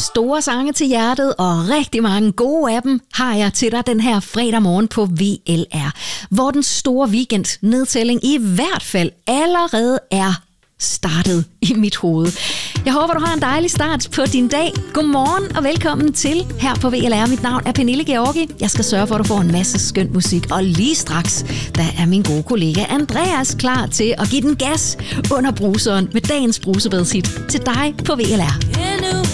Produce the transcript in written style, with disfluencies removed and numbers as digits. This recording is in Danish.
store sange til hjertet, og rigtig mange gode af dem har jeg til dig den her fredag morgen på VLR, hvor den store weekend-nedtælling i hvert fald allerede er startet i mit hoved. Jeg håber, du har en dejlig start på din dag. Godmorgen og velkommen til her på VLR. Mit navn er Pernille Georgi. Jeg skal sørge for, at du får en masse skøn musik. Og lige straks, der er min gode kollega Andreas klar til at give den gas under bruseren med dagens brusebadshit til dig på VLR.